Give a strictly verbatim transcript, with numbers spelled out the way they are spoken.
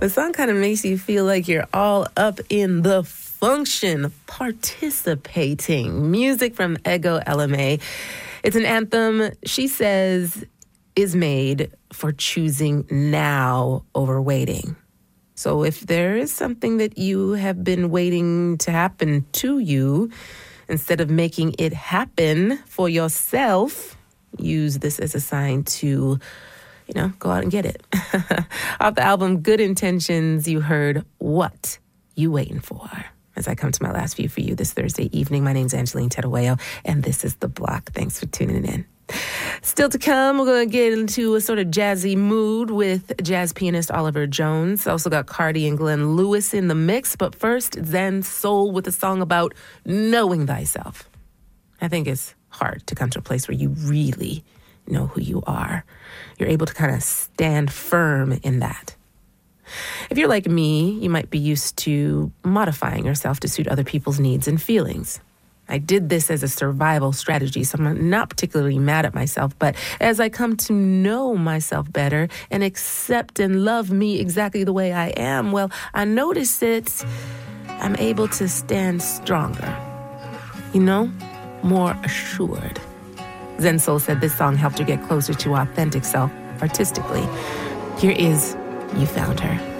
The song kind of makes you feel like you're all up in the function, participating. Music from Ego L M A. It's an anthem, she says, is made for choosing now over waiting. So if there is something that you have been waiting to happen to you, instead of making it happen for yourself, use this as a sign to, you know, go out and get it. Off the album Good Intentions, you heard What You Waiting For. As I come to my last view for you this Thursday evening, my name's Angeline Teruello, and this is The Block. Thanks for tuning in. Still to come, we're going to get into a sort of jazzy mood with jazz pianist Oliver Jones. Also got Cardi and Glenn Lewis in the mix, but first, Zen Soul with a song about knowing thyself. I think it's hard to come to a place where you really know who you are. You're able to kind of stand firm in that. If you're like me, you might be used to modifying yourself to suit other people's needs and feelings. I did this as a survival strategy, so I'm not particularly mad at myself, but as I come to know myself better and accept and love me exactly the way I am, well, I notice that I'm able to stand stronger, you know, more assured. Zen Soul said this song helped her get closer to authentic self artistically. Here is You Found Her.